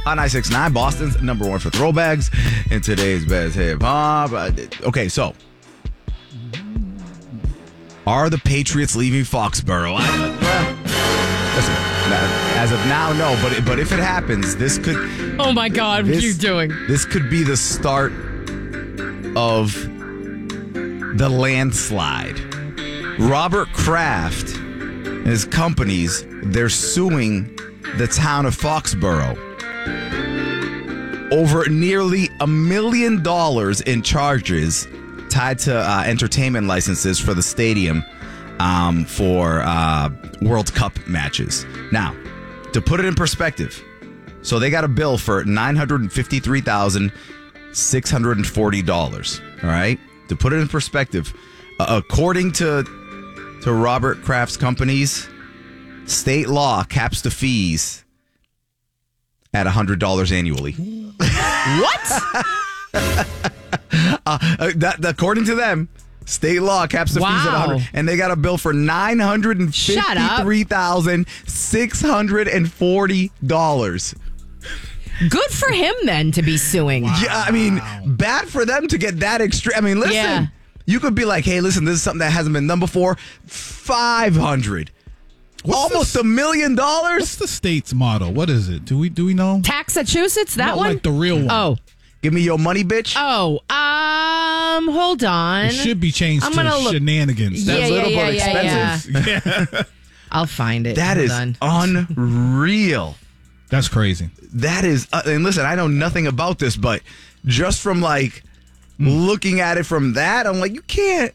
on 96.9, Boston's number one for throwbacks in today's best hip hop. Okay, so are the Patriots leaving Foxborough? Listen, as of now, no. But if it happens, this could. Oh my God, what are you doing? This could be the start of the landslide. Robert Kraft and his companies, they're suing the town of Foxborough over nearly $1 million in charges tied to entertainment licenses for the stadium for World Cup matches. Now, to put it in perspective, so they got a bill for $953,640. All right? To put it in perspective, according to Robert Kraft's companies, state law caps the fees at $100 annually. What? According to them, state law caps the fees at $100, and they got a bill for $953,640. Good for him then to be suing. Wow. Yeah, I mean, bad for them to get that extreme. I mean, listen. Yeah. You could be like, hey, listen, this is something that hasn't been done before. $500. Almost $1 million. What's the state's motto? What is it? Do we know? Massachusetts, that one? Like the real one. Oh. Give me your money, bitch. Oh, hold on. It should be changed to shenanigans. That's a little bit expensive. Yeah. I'll find it. That is unreal. That's crazy. That is, and listen, I know nothing about this, but just from like looking at it from that, I'm like, you can't.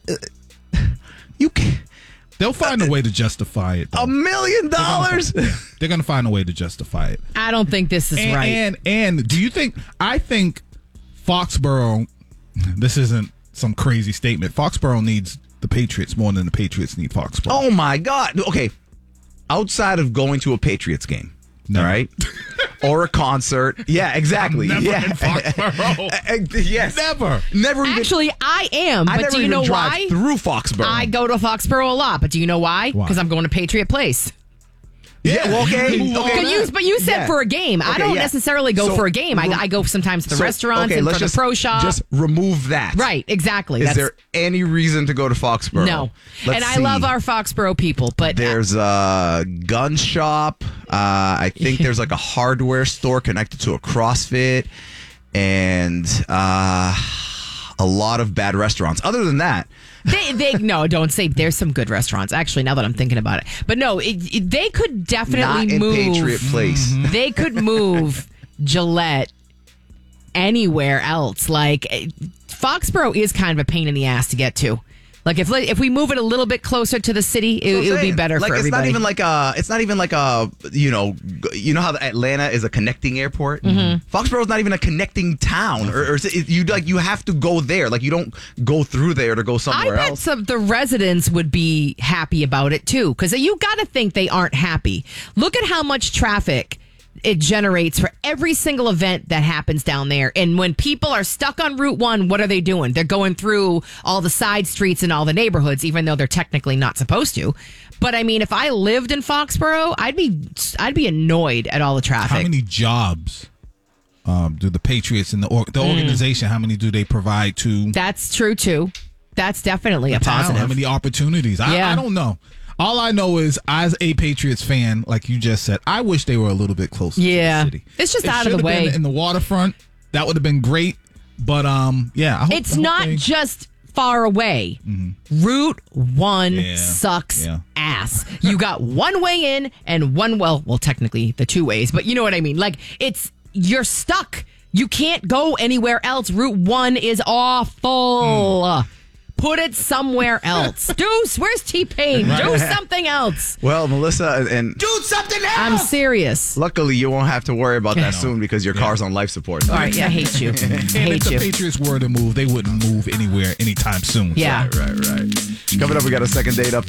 They'll find a way to justify it. $1 million? They're going to find a way to justify it. I don't think this is right. And do you think, I think Foxborough, this isn't some crazy statement, Foxborough needs the Patriots more than the Patriots need Foxborough. Oh my God. Okay. Outside of going to a Patriots game. No. All right. Or a concert. Yeah, exactly. I'm never in Foxborough. Yes. Never. Actually, I am. But do you know why? Through Foxborough. I go to Foxborough a lot. But do you know why? Because I'm going to Patriot Place. Yeah, well, okay. But you said for a game. I don't necessarily go for a game. I go sometimes to the restaurants and for the pro shop. Just remove that. Right, exactly. Is there any reason to go to Foxborough? No. I love our Foxborough people, but there's a gun shop. I think there's like a hardware store connected to a CrossFit, and a lot of bad restaurants. Other than that, no, don't say there's some good restaurants. Actually, now that I'm thinking about it, but no, they could definitely move. Patriot Place. They could move Gillette anywhere else. Like Foxborough is kind of a pain in the ass to get to. Like if we move it a little bit closer to the city, it would be better for everybody. It's not even like a you know how Atlanta is a connecting airport. Mm-hmm. Foxborough's not even a connecting town, or you have to go there. Like you don't go through there to go somewhere else. I bet the residents would be happy about it too, because you got to think they aren't happy. Look at how much traffic it generates for every single event that happens down there. And when people are stuck on Route 1, what are they doing? They're going through all the side streets and all the neighborhoods, even though they're technically not supposed to. But I mean, if I lived in Foxborough, I'd be annoyed at all the traffic. How many jobs do the Patriots and the organization, how many do they provide to? That's true too. That's definitely a positive. How many opportunities? I don't know. All I know is, as a Patriots fan, like you just said, I wish they were a little bit closer to the city. It's just out of the way. In the waterfront, that would have been great. But, I hope it's not just far away. Mm-hmm. Route 1 sucks ass. You got one way in and well, technically the two ways, but you know what I mean? Like, you're stuck. You can't go anywhere else. Route 1 is awful. Put it somewhere else. Deuce, where's T-Pain? Right. Do something else. Well, Melissa, and do something else. I'm serious. Luckily, you won't have to worry about that soon because your car's on life support. All right, I hate you. And if the Patriots were to move, they wouldn't move anywhere anytime soon. Yeah. Right. Coming up, we got a second date up.